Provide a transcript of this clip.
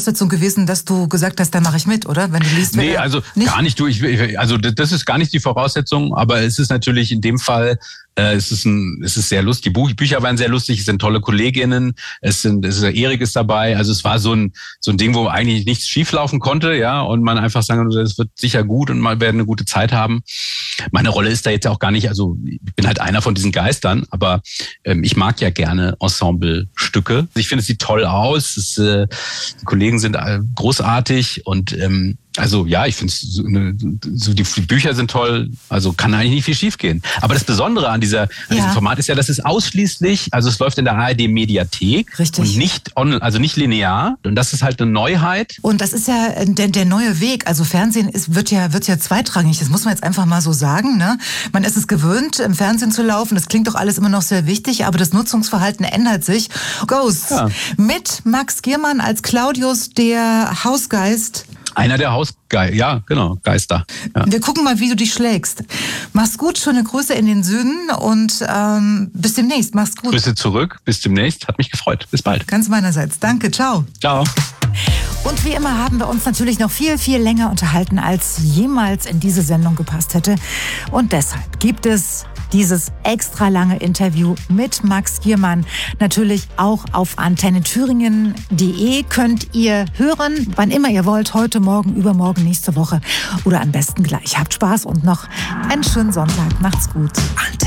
Voraussetzung gewesen, dass du gesagt hast, da mache ich mit, oder? Wenn du liest, nee, also nicht? Gar nicht. Also das ist gar nicht die Voraussetzung, aber es ist natürlich in dem Fall, es ist sehr lustig. Die Bücher waren sehr lustig, es sind tolle Kolleginnen, Erik ist dabei. Also es war so ein Ding, wo eigentlich nichts schieflaufen konnte, ja, und man einfach sagen, es wird sicher gut und man werden eine gute Zeit haben. Meine Rolle ist da jetzt auch gar nicht, also ich bin halt einer von diesen Geistern, aber ich mag ja gerne Ensemblestücke. Ich finde, es sieht toll aus, die Kollegen sind großartig und also ja, ich finde die Bücher sind toll, also kann eigentlich nicht viel schief gehen. Aber das Besondere an diesem Format ist ja, dass es ausschließlich, also es läuft in der ARD-Mediathek. Richtig. Und nicht online, also nicht linear. Und das ist halt eine Neuheit. Und das ist ja der neue Weg. Also Fernsehen wird ja zweitrangig. Das muss man jetzt einfach mal so sagen, ne? Man ist es gewöhnt, im Fernsehen zu laufen. Das klingt doch alles immer noch sehr wichtig, aber das Nutzungsverhalten ändert sich. Ghosts. Ja. Mit Max Giermann als Claudius, der Hausgeist. Einer der Geister. Ja. Wir gucken mal, wie du dich schlägst. Mach's gut, schöne Grüße in den Süden und bis demnächst. Mach's gut. Grüße zurück, bis demnächst. Hat mich gefreut. Bis bald. Ganz meinerseits. Danke, ciao. Ciao. Und wie immer haben wir uns natürlich noch viel, viel länger unterhalten, als jemals in diese Sendung gepasst hätte. Und deshalb gibt es dieses extra lange Interview mit Max Giermann natürlich auch auf antennethüringen.de könnt ihr hören, wann immer ihr wollt, heute, morgen, übermorgen, nächste Woche oder am besten gleich. Habt Spaß und noch einen schönen Sonntag. Macht's gut.